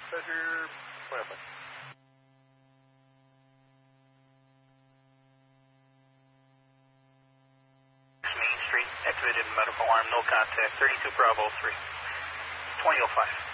Roger, whatever. Main Street, activated medical alarm, no contact, 32 Bravo 3, 2005.